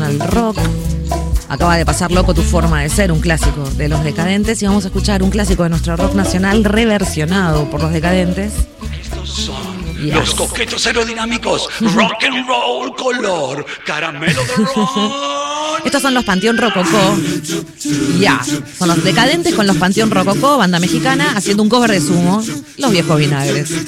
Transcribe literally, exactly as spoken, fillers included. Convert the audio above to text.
Nacional Rock. Acaba de pasar Loco tu forma de ser, un clásico de Los Decadentes. Y vamos a escuchar un clásico de nuestro rock nacional reversionado por Los Decadentes. Estos son Yes. los coquetos aerodinámicos, rock and roll color, caramelo de rock. Estos son los Panteón Rococó. Ya, son Los Decadentes con los Panteón Rococó, banda mexicana, haciendo un cover de Sumo, Los Viejos Vinagres.